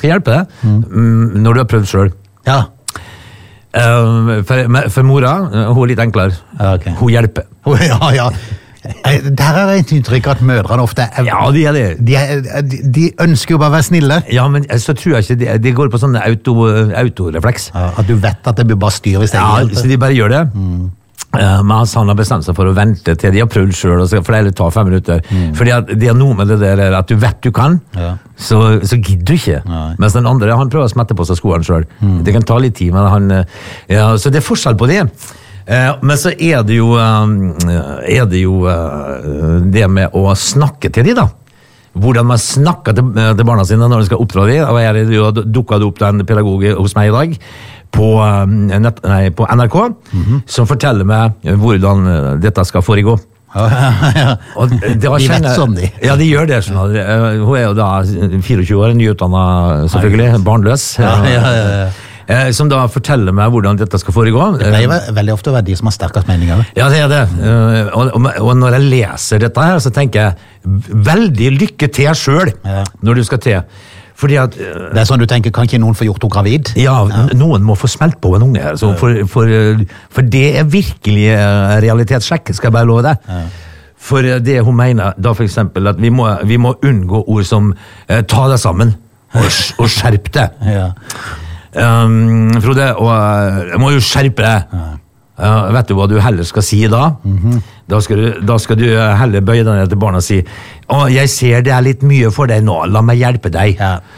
skal hjelpe deg når du har prøvd selv. Ja. For mora, hun litt enklere. Ja, ok. Hun hjelper. Ja. Der er det et inntrykk at mødrene ofte Ja, de er det. De ønsker jo bare å være snille. Ja, men så tror jeg ikke de går på sånn autorefleks. Ja, at du vet at det blir bare styr hvis det Ja, hjelper. så de bare gjør det. Men han har bestemt seg for å vente til de har prøvd selv, for det tar 5 minutter. Fordi at det er noe med det der at du vet du kan, så gidder du ikke. Nei. Mens den andre, han prøver å smette på seg skoene selv. Det kan ta litt tid, men så det er forskjell på det. Men så er det jo det med å snakke til de da. Hvordan man snakker til barna sine når de skal oppdra de. Og jeg dukket det opp en pedagog hos meg i dag på NRK, som forteller meg hvordan dette skal foregå. Og de vet sånn de. Ja, de gjør det. Sånn. Hun er jo da 24 år, nyutdannet selvfølgelig, barnløs. Ja. Som da forteller meg hvordan dette skal foregå. Det pleier veldig ofte å være de som har sterkest meninger. Ja, det er det. Og når jeg leser dette her, så tenker jeg veldig lykke til selv når du skal til. Fordi at det er sånn du tenker, kan ikke noen få gjort henne gravid? Ja, noen må få smelt på en unge her. For det er virkelig realitetssjekk, skal jeg bare love deg. For det hun mener, da for eksempel, at vi må unngå ord som ta deg sammen og skjerp deg. Ja. Frode, og jeg må jo skjerpe deg. Vet du hva du heller skal si da? Da skal du heller bøye deg ned til barna og si jeg ser det er litt mye for deg nå, la meg hjelpe deg.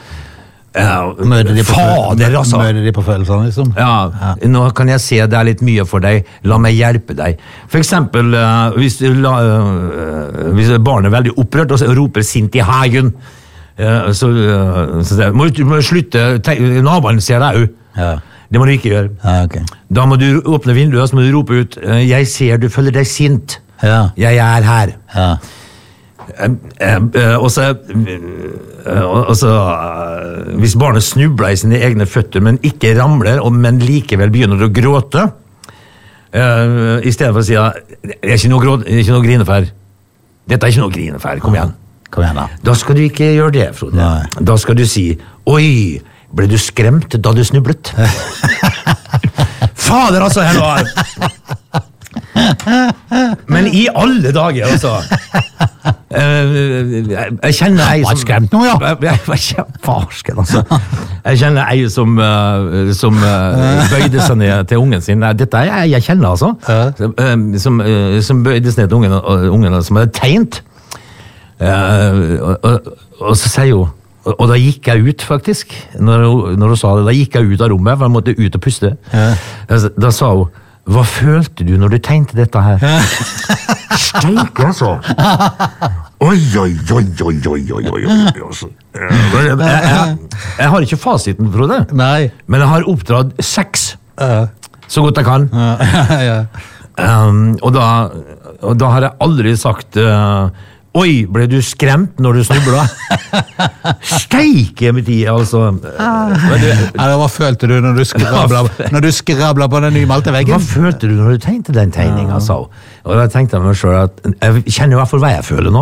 Møter de på følelsene liksom? Ja, nå kan jeg se det er litt mye for deg, la meg hjelpe deg. For eksempel hvis barnet er veldig opprørt og roper sint i hagen, så det, må du slutte, naboen ser deg jo. Det må du ikke gjøre. Okay. Da må du åpne vinduet, så må du rope ut jeg ser du føler deg sint. Jeg er her. Og så hvis barnet snubler i sine egne føtter, men ikke ramler, men likevel begynner å gråte, i stedet for å si det er ikke noe grinefær. Dette er ikke noe grinefær, kom igjen. Da skal du ikke gjøre det, Frode. Nei. Da skal du si oi, ble du skremt da du snublet? Fader, altså, men i alle dager, altså. Jeg kjenner ei som skremt nå, farsken, altså. Jeg kjenner ei som bøyde seg ned til ungen sin. Dette er jeg kjenner, altså. Som bøyde seg ned til ungen som hadde tegnt. Og så sier hun, og da gikk jeg ut faktisk når hun sa det, da gikk jeg ut av rommet for jeg måtte ut og puste. Da sa hun, hva følte du når du tegnte dette her? Steike, altså. Oi jeg har ikke fasiten, Frode. Nei. Men jeg har oppdratt 6 så godt jeg kan. Og da har jeg aldri sagt oi, ble du skremt når du snublet? Steike med tid, altså. Hva følte du når du skrabla på den nymalte veggen? Hva følte du når du tegnte den tegningen, sa hun? Og da tenkte jeg meg selv at jeg kjenner i hvert fall hva jeg føler nå.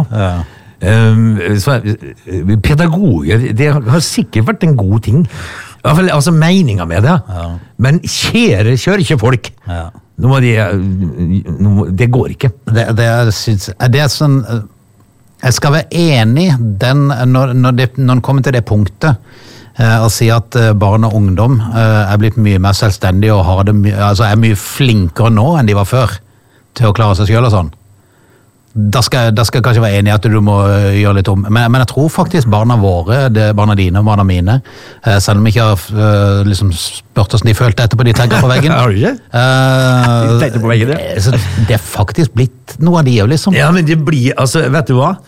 Pedagoger, det har sikkert vært en god ting. I hvert fall, altså meningen med det. Men kjære, kjører ikke folk. Nå må det går ikke. Det er sånn... Jeg skal være enig når den kommer til det punktet og si at barn og ungdom er blitt mye mer selvstendige og har det er mye flinkere nå enn de var før til å klare seg selv og sånn. Da skal jeg kanskje være enig i at du må gjøre litt om. Men jeg tror faktisk barna våre, barna dine og barna mine, selv om jeg ikke har liksom spurt hvordan de følte etterpå de tegnet på veggen. Har du ikke? De tegnet på veggen, ja. Så det er faktisk blitt noe av de, liksom. Ja, men det blir, altså, vet du hva?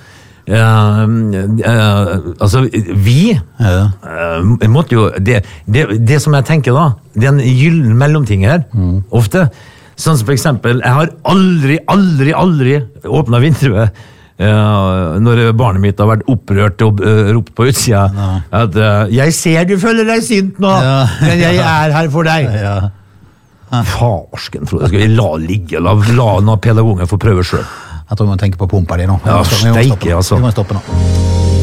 Altså, vi måtte jo, det som jeg tenker da, det er en gyllen mellomting her, ofte. Sånn som for eksempel, jeg har aldri åpnet vinduet når barnet mitt har vært opprørt og ropt på utsida at jeg ser du føler deg sint nå, men jeg er her for deg. Farsken, Frode, skal vi la ligge, la noen pedagoger få prøve selv. Jeg tror vi må tenke på pumpa di nå. Ja, steike, altså. Vi må stoppe nå.